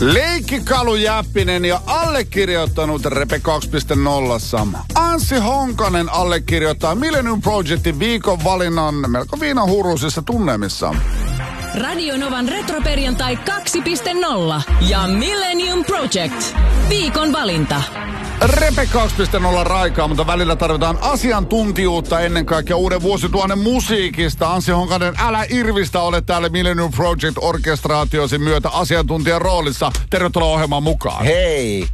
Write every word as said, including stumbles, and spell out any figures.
Leikkikalu Jäppinen ja allekirjoittanut Repe kaksi piste nolla. Anssi Honkanen allekirjoittaa Millennium Projectin viikon valinnan melko viinahuruisissa tunnelmissa. Radio Novan retroperjantai kaksi piste nolla ja Millennium Project. Viikon valinta. Repe kaksi piste nolla raikaa, mutta välillä tarvitaan asiantuntijuutta ennen kaikkea uuden vuosituhannen musiikista. Anssi Honkanen, älä irvistä, ole täällä Millennium Project orkestraatiosi myötä asiantuntijan roolissa. Tervetuloa ohjelmaan mukaan. Hei!